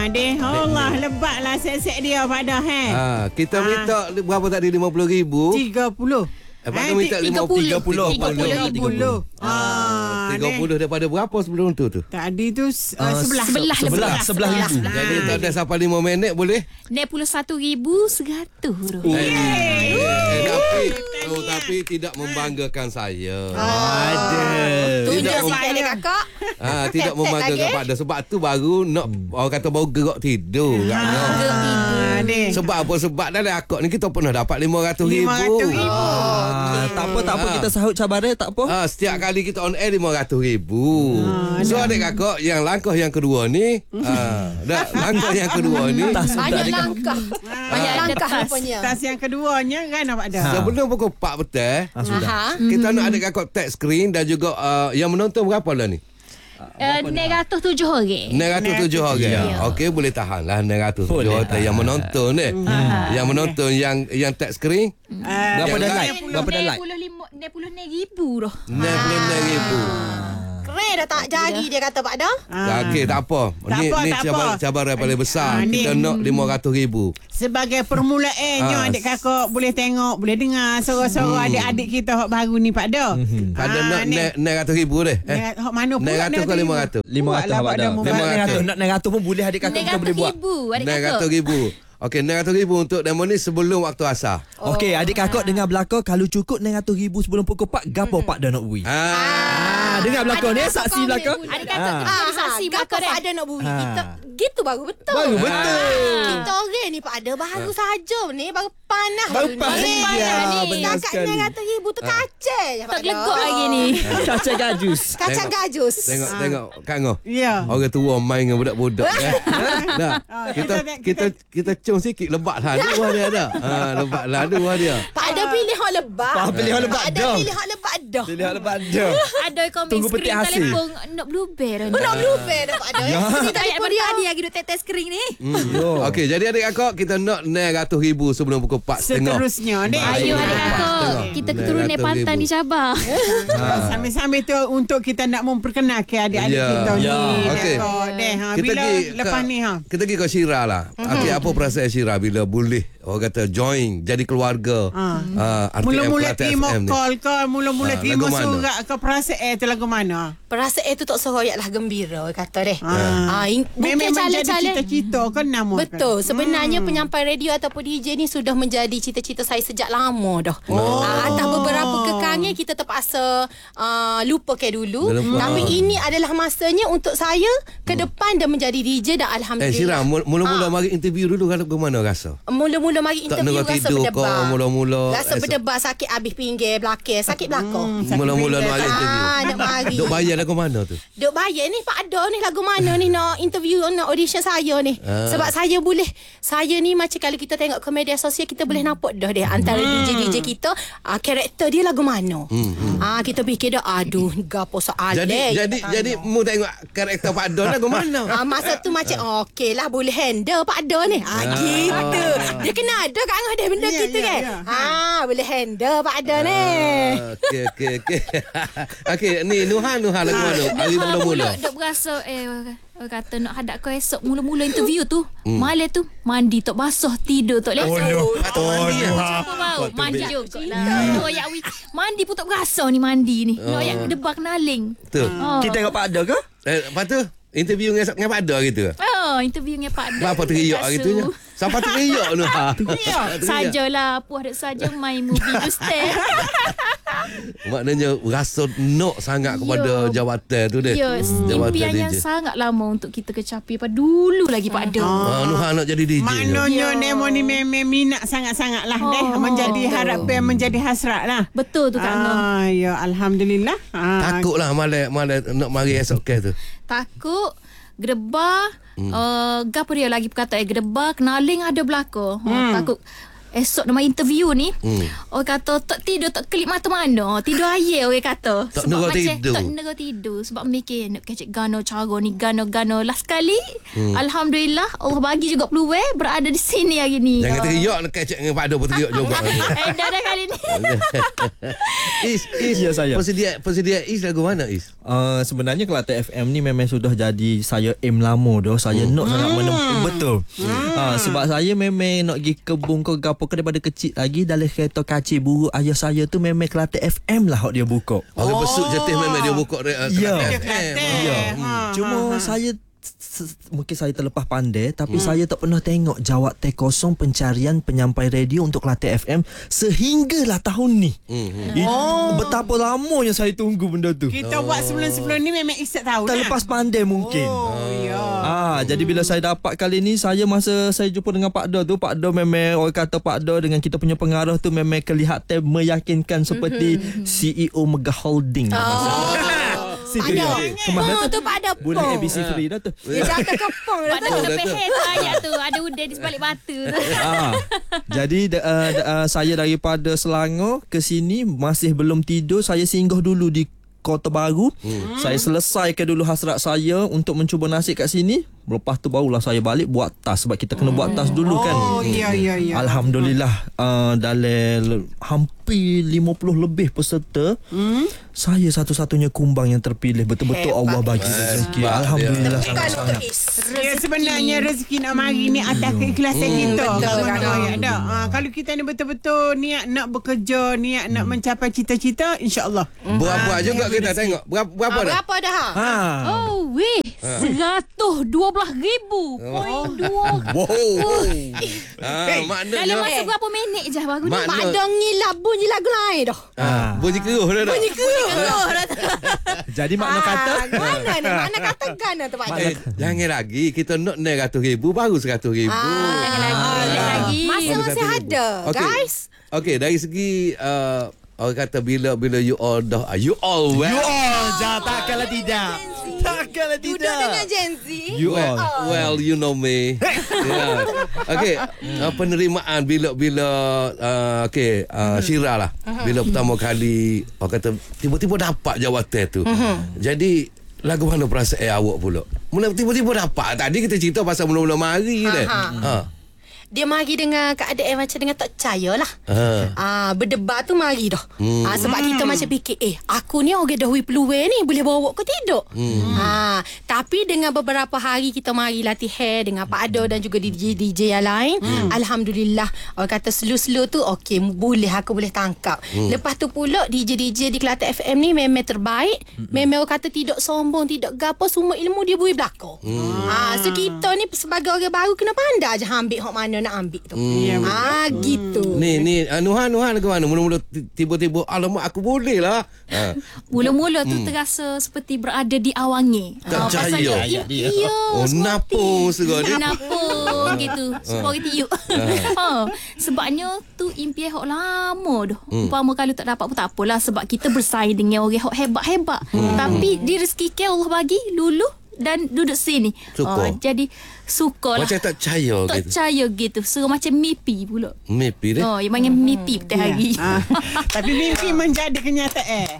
Deh, Allah lebatlah set-set dia pada Kita minta berapa tadi 50,000? 30. Pada minta 50. 30. 30 daripada berapa sebelum tu? Tadi tu 11. 11,000. Jadi tak ada sampai 5 minit boleh? 61,100. Tapi tidak membanggakan saya. Tunjuk sikit dia kakak. Tidak membanggakan pada sebab tu baru nak orang kata baru gerak tidur. Sebab apa? Sebab dalam akak ni kita pernah dapat 500,000. Tak apa kita sahut cabaran tak apa. Setiap kali kita on air 500,000. So adik kakak yang langkah yang kedua ni langkah yang kedua ni Banyak langkah. Banyak langkah rupanya. Tas yang keduanya kan apa ada? Sebelum pukul 4 petang kita nak adik kakak tag screen dan juga yang menonton berapa lah ni? 907 orang. 907 orang. Okey, boleh tahan lah 907 orang yang menonton ni. Yang menonton yang tag screen Berapa dah like? Berapa dah like? 96,000 dah. 96,000. Keren dah tak jadi dia kata Pak Dah. Okey, tak apa. Ni cabaran paling besar. Kita nak 500,000. Sebagai permulaannya adik kakak boleh tengok, boleh dengar suara-suara adik-adik kita hak baru ni Pak Dah. Ada nak 900,000 deh. Hak mana pula 900 ke 500? 500 Abang Dah. 500. Nak 900 pun boleh adik kakak kita boleh buat. 900,000 900,000. Okey, 900,000 untuk demo ni sebelum waktu asar. Okey, adik kakak dengar belakang kalau cukup 900,000 sebelum pukul 4 gapo Pak Dah nak bui. Dengar belakang ni saksi belakang. Adik kakak kita saksi Kakak belakang. Pak Dah nak bui. Kita gitu baru betul. Baru betul. Kita orang ni Pak Dah baru saja ni baru panas. Baru panas. Ya, benar Kakak sekali. 900,000 tu kacau je Pak Tak Dah. gelegok lagi ni. Kacang gajus. Kacang gajus. Tengok Kak Ngah. Ya. Orang tua main dengan budak-budak Dah. Kita cung sikit lebat lah dua dia dah. Lebat lah dua dia. Pak Dah pilih hak lebat. Pilih hak lebat Pak dah. Dah pilih hak lebat dah. Pilih hak lebat dah. Ada komen Tunggu skrin petik hasil. telefon nak blueberry. Nak blueberry dah Pak Dah. Kita Tak telefon payah dia. tadi lagi duk tes skrin ni. Okey, jadi adik kakak kita nak 900,000 sebelum pukul 4.30. Seterusnya deh. Ayo adik kakak. Kita keturunan 900,000. pantai di Sabah. Sambil-sambil tu untuk kita nak memperkenalkan adik-adik kita ni. Okey. Deh, Kita bila pergi lepas ni kita pergi ke Syira lah. Okey, apa perasaan Syira bila boleh orang kata join jadi keluarga RTM mula-mula Kelate terima FM ni? call ke, mula-mula terima lagu mana? surat ke, perasaan tu lagu mana? Perasaan tu tak seroyaklah gembira kata deh. Memang Bukan menjadi calon-calon. cita-cita ke nama? Betul. Sebenarnya penyampai radio ataupun DJ ni sudah menjadi cita-cita saya sejak lama dah. Atas beberapa kekangan kita terpaksa lupakan dulu. Tapi ini adalah masanya untuk saya ke depan dan menjadi DJ dan alhamdulillah. Syira, mula-mula mari interview dulu kalau bagaimana rasa? Mula-mula mari Tak interview nak rasa tidur berdebar. kau mula-mula. Rasa berdebar, sakit habis pinggir belakang, sakit belakang. Mula-mula mari interview. Nak mari. Duk bayar lagu mana tu? Duk bayar ni Pak Dah ni lagu mana ni nak interview, nak audition saya ni. Sebab saya ni macam kalau kita tengok ke media sosial kita boleh nampak dah dia antara DJ-DJ kita karakter dia lagu mana. Kita fikir dah aduh gapo soalan. Jadi mu tengok karakter Pak Don lagu mana? Masa tu macam okey lah boleh handle Pak Dah ni. Gitu. Dia kena ada kat angah dia benda gitu kan. Boleh handle Pak Dah ni. Okey. Okey, ni Nuha lagu mana? Hari mula-mula. Duk berasa orang kata nak hadap kau esok mula-mula interview tu. Malam tu mandi tak basuh tidur tak leh. Apa bau? Mandi jugalah. Royak wi. Mandi pun tak berasa ni mandi ni. Royak debar kenaling. Betul. Kita tengok Pak Dah ke? Lepas tu interview dengan Pak Don gitu. Interview dengan Pak Dah. Kenapa teriak gitu nya? Sampai teriak Nuha. Sajalah puas dak saja main movie Ustaz. Maknanya rasa nak sangat kepada jawatan tu deh. Ya, impian yang sangat lama untuk kita kecapi pada dulu lagi Pak Dah. Nuha nak jadi DJ. Maknanya Nemo ni memang minat sangat-sangat lah deh. Menjadi harapan, menjadi hasrat lah. Betul tu Kak Ngah. Ya, alhamdulillah. Takutlah malam nak mari esok ke tu. Takut gedebar gapo dia lagi perkataan gedebar kenaling ada belaka. Takut esok nama interview ni, orang kata tak tidur, tak kelip mata mana. Tidur air orang kata. Tak nera tidur. Tak nera tidur. Sebab mikir nak kecek gano cara ni, gano. Last kali, alhamdulillah Allah bagi juga peluang berada di sini hari ni. Jangan teriak nak kecek dengan Pak Do pun teriak juga. Dah kali ni. Is, Ya, saya. Persediaan Is lagu mana Is? Sebenarnya Kelantan FM ni memang sudah jadi saya aim lama dah. Saya nak sangat menempuh betul. Sebab saya memang nak pergi kebun ke gapo ke daripada kecil lagi dalam kereta kacir buruk ayah saya tu memang Kelantan FM lah hak dia buka. Orang besuk jetih memang dia buka Kelantan FM. Ya. Cuma saya mungkin saya terlepas pandai tapi saya tak pernah tengok jawab teh kosong pencarian penyampai radio untuk Kelantan FM sehinggalah tahun ni. Betapa lamanya saya tunggu benda tu. Kita buat sebelum-sebelum ni memang Izzat tahu Terlepas pandai mungkin. Jadi bila saya dapat kali ni, saya masa saya jumpa dengan Pak Do tu, Pak Do memang orang kata Pak Do dengan kita punya pengarah tu memang kelihatan meyakinkan seperti CEO Mega Holding. Situ dia. Kemana tu? Pak Do. Boleh ABC free dah tu. Dia jatuh kepong dah Pada tu. kena peher tu ayat tu. Ada udai di sebalik batu tu. Jadi saya daripada Selangor ke sini masih belum tidur. Saya singgah dulu di Kota Baru. Saya selesaikan dulu hasrat saya untuk mencuba nasib kat sini. Lepas tu barulah saya balik buat tas. Sebab kita kena buat tas dulu kan. Ya. Alhamdulillah dalam hampir 50 lebih peserta, saya satu-satunya kumbang yang terpilih. Betul-betul Allah bagi rezeki. Alhamdulillah sangat-sangat. Ya, sebenarnya rezeki nak mari ni atas keikhlasan kita. Kalau kita ni betul-betul niat nak bekerja, niat nak mencapai cita-cita, insya-Allah. Berapa juga kita tengok. Berapa dah? Berapa dah? Oh weh, 112,000.2. Wow. Maknanya Dalam masa berapa minit je baru ni. Mak dong ngilap bunyi lagu lain dah. bunyi keruh dah. Bunyi keruh dah. Jadi makna kata Mana ni? Makna kata gana tu Pak Do. Jangan lagi kita nak 100,000 baru 100,000. Boleh lagi. Masa masih ada, guys. Okey, dari segi orang kata bila you all dah you all takkanlah tidak. Takkanlah Duduk dengan Gen Z. You all. Well, you know me. Okey, penerimaan bila Syira lah. Bila pertama kali orang kata tiba-tiba dapat jawatan tu. Jadi lagu mana perasaan awak pula? Mula tiba-tiba dapat. Tadi kita cerita pasal mula-mula mari dah. Dia mari dengan keadaan macam dengan tak percaya lah. Berdebat tu mari dah. Sebab kita macam fikir, aku ni orang dah peluang ni, boleh bawa ke tidak? Tapi dengan beberapa hari kita mari latihan dengan Pak Do dan juga DJ yang lain, alhamdulillah orang kata slow-slow tu okey, aku boleh tangkap. Lepas tu pula DJ di Kelantan FM ni memang terbaik. Memang orang kata tidak sombong, tidak gapo, semua ilmu dia boleh berlaku. So kita ni sebagai orang baru kena pandai je ambil hak mana nak ambil tu. Gitu. Ni Nuhan ke mana? Mula-mula tiba-tiba alamak aku boleh lah. Mula-mula tu terasa seperti berada di awangi. Tak percaya. Ya. Napung segala dia. Napung gitu. Semua orang tiup. Sebabnya tu impian hok lama dah. Umpama kalau tak dapat pun tak apalah, sebab kita bersaing dengan orang hok hebat-hebat. Tapi di rezeki ke Allah bagi lulu dan duduk sini. Jadi suka lah. Macam tak percaya tak gitu. percaya gitu. Suruh macam mimpi pula. Mimpi dia. Yang panggil mimpi betul hari. Tapi mimpi menjadi kenyataan.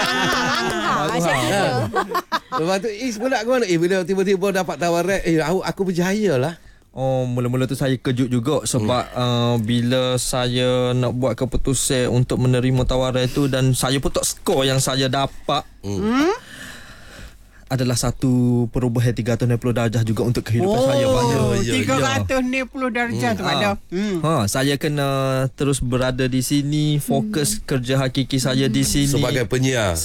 Lepas tu Is pula ke mana? Bila tiba-tiba dapat tawaran, aku berjaya lah. Mula-mula tu saya kejut juga sebab bila saya nak buat keputusan untuk menerima tawaran itu dan saya pun tak skor yang saya dapat. Adalah satu perubahan 360 darjah juga untuk kehidupan saya. 360 darjah tu ada. Saya kena terus berada di sini, fokus kerja hakiki saya di sini Sebagai penyiar.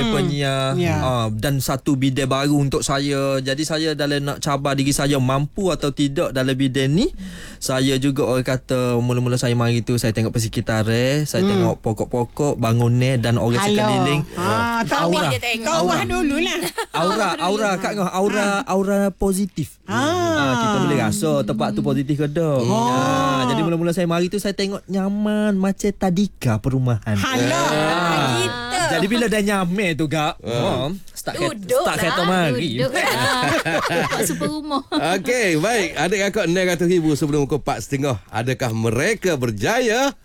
Dan satu bidang baru untuk saya. Jadi saya dalam nak cabar diri saya mampu atau tidak dalam bidang ni. Saya juga orang kata mula-mula saya mari tu saya tengok persekitaran, saya tengok pokok-pokok, bangunan dan orang sekeliling. Aura dululah. Aura Kak Ngah, aura positif. Kita boleh rasa tempat tu positif ke tak. Jadi mula-mula saya mari tu saya tengok nyaman macam tadika perumahan. Gitu. Jadi bila dah nyaman tu Kak, Start Duduk kereta lah. mari. Duduk Pak super rumah. Okey, baik. Adik kakak RM600,000 sebelum pukul 4.30. Adakah mereka berjaya?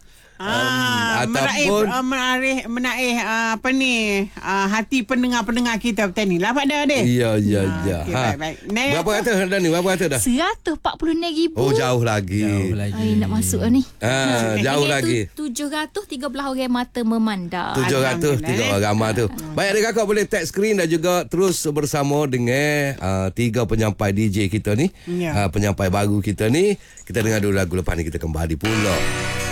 Menaik apa ni hati pendengar-pendengar kita betul ni lah Pak Dah deh. Ya. Okey, baik. Berapa kata dah ni? Berapa kata dah? RM146,000. Oh, jauh lagi. Ay, nak masuk lah ni. Jauh Ini lagi. tu 713 orang mata memandang. 700 tiga orang ramah tu. Baik, adik kakak boleh tag screen dan juga terus bersama dengan 3 penyampai DJ kita ni. Ya. Penyampai baru kita ni. Kita dengar dulu lagu, lepas ni kita kembali pula.